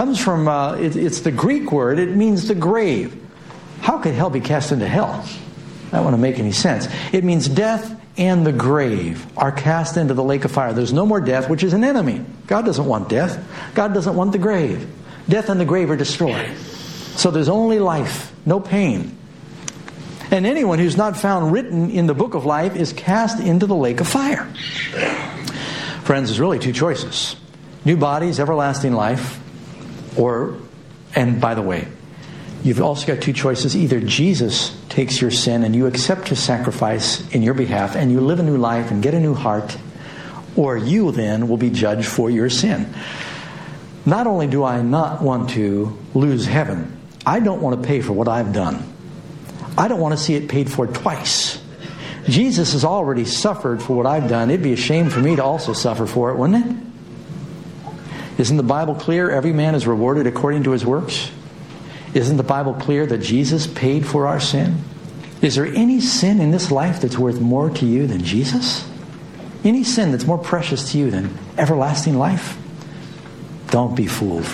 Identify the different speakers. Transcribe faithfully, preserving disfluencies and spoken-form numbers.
Speaker 1: comes from, uh, it, it's the Greek word. It means the grave. How could hell be cast into hell? That wouldn't make any sense. It means death and the grave are cast into the lake of fire. There's no more death, which is an enemy. God doesn't want death. God doesn't want the grave. Death and the grave are destroyed. So there's only life, no pain. And anyone who's not found written in the book of life is cast into the lake of fire. Friends, there's really two choices. New bodies, everlasting life, or, and by the way, you've also got two choices. Either Jesus takes your sin and you accept His sacrifice in your behalf and you live a new life and get a new heart, or you then will be judged for your sin. Not only do I not want to lose heaven, I don't want to pay for what I've done. I don't want to see it paid for twice. Jesus has already suffered for what I've done. It'd be a shame for me to also suffer for it, wouldn't it? Isn't the Bible clear? Every man is rewarded according to his works. Isn't the Bible clear that Jesus paid for our sin? Is there any sin in this life that's worth more to you than Jesus? Any sin that's more precious to you than everlasting life? Don't be fooled.